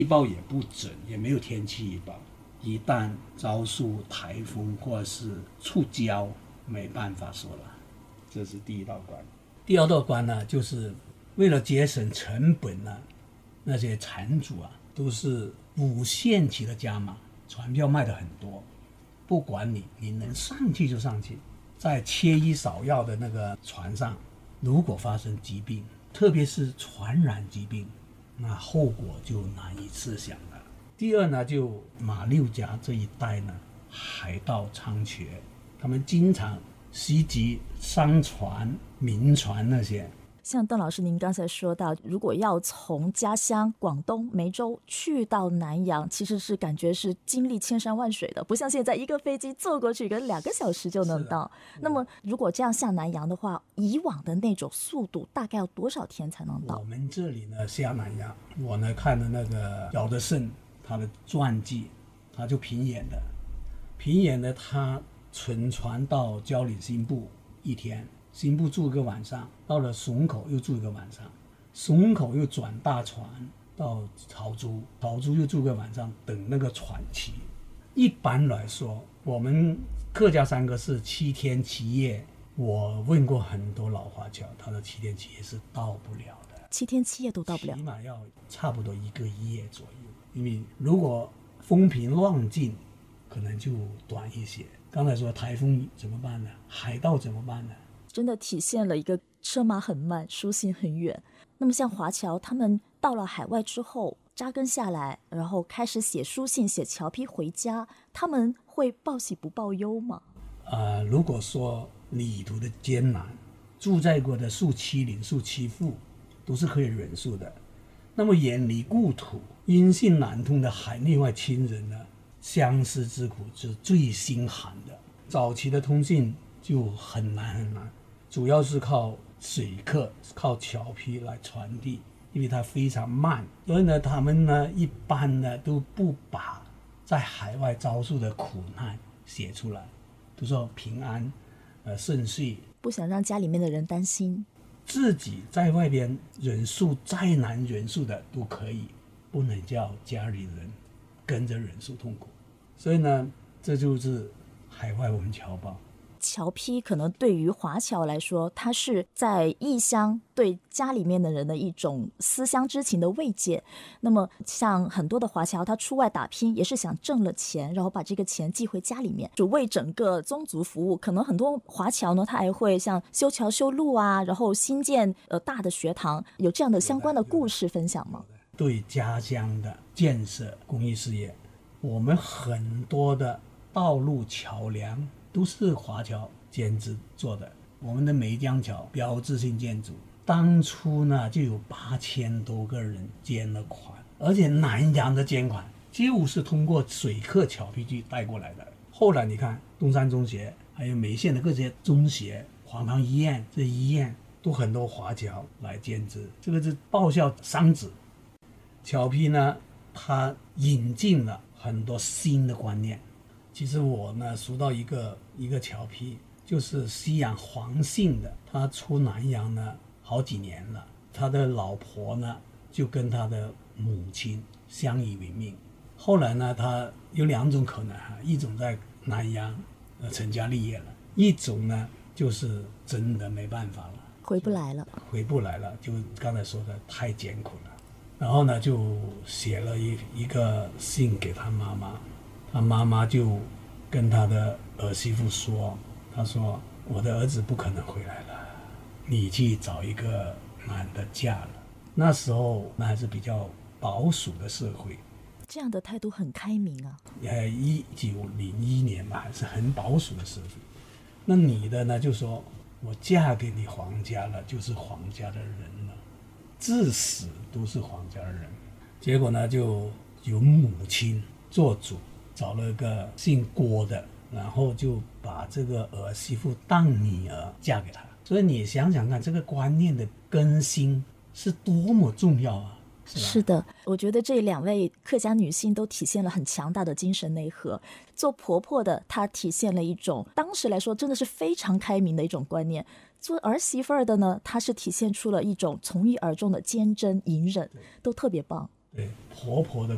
预报也不准，也没有天气预报，一旦遭受台风或者是触礁，没办法说了。这是第一道关。第二道关呢，就是为了节省成本呢，那些船主啊都是无限期的加码，船票卖的很多，不管你能上去就上去。在缺医少药的那个船上，如果发生疾病，特别是传染疾病，那后果就难以设想了。第二呢，就马六甲这一带呢，海盗猖獗，他们经常袭击商船、民船那些。 像邓老师您刚才说到，如果要从家乡广东梅州去到南洋，其实是感觉是经历千山万水的，不像现在一个飞机坐过去个2个小时就能到。那么如果这样下南洋的话，以往的那种速度大概要多少天才能到？ 我们这里呢下南洋，我呢看了那个姚德胜他的传记，他就平演的他乘船到蕉岭新部1天，新部住1个晚上，到了笋口又住1个晚上，笋口又转大船到潮州，潮州又住1个晚上，等那个船期。一般来说，我们客家3个是7天7夜，我问过很多老华侨，他的7天7夜是到不了的 ，7天7夜都到不了， 起码要差不多1个夜左右。因为如果风平浪静，可能就短一些。刚才说台风怎么办呢？海盗怎么办呢？ 真的体现了一个车马很慢，书信很远。那么像华侨他们到了海外之后扎根下来，然后开始写书信写侨批回家，他们会报喜不报忧吗？ 如果说旅途的艰难，住在过的受欺凌受欺负都是可以忍受的，那么远离故土音信难通的海内外亲人呢，相思之苦是最心寒的。早期的通信就很难，主要是靠水客靠侨批来传递，因为它非常慢，所以呢他们呢一般呢都不把在海外遭受的苦难写出来，都说平安顺遂， 不想让家里面的人担心。 自己在外边忍受再难忍受的都可以，不能叫家里人跟着忍受痛苦。所以呢，这就是海外文侨报。 侨批可能对于华侨来说，它是在异乡对家里面的人的一种思乡之情的慰藉。那么像很多的华侨，他出外打拼也是想挣了钱，然后把这个钱寄回家里面，就为整个宗族服务。可能很多华侨呢，他还会像修桥修路啊，然后新建大的学堂，有这样的相关的故事分享吗？ 对家乡的建设公益事业，我们很多的道路桥梁都是华侨兼职做的。我们的梅江桥标志性建筑，当初呢就有8000多个人捐了款，而且南洋的捐款就是通过水客侨批去带过来的。后来你看东山中学还有梅县的各些中学、黄塘医院，这医院都很多华侨来兼职，这个是报效商子。侨批呢它引进了很多新的观念。其实我呢熟到一个侨批，就是西洋黄姓的，他出南洋呢好几年了，他的老婆呢就跟他的母亲相依为命。后来呢他有2种可能，一种在南洋成家立业了，一种呢就是真的没办法了，回不来了，就刚才说的太艰苦了。然后呢就写了一个信给他妈妈，他妈妈就跟他的儿媳妇说，他说我的儿子不可能回来了，你去找一个男的嫁了。那时候那还是比较保守的社会， 这样的态度很开明啊。 1901年嘛，还是很保守的社会。那女的呢就说我嫁给你皇家了，就是皇家的人了，至死都是皇家的人。结果呢就由母亲做主，找了个姓郭的，然后就把这个儿媳妇当女儿嫁给他。所以你想想看，这个观念的更新是多么重要啊！ 是的，我觉得这2位客家女性都体现了很强大的精神内核。做婆婆的，她体现了一种当时来说真的是非常开明的一种观念；做儿媳妇的呢，她是体现出了一种从一而终的坚贞隐忍，都特别棒。 对，婆婆的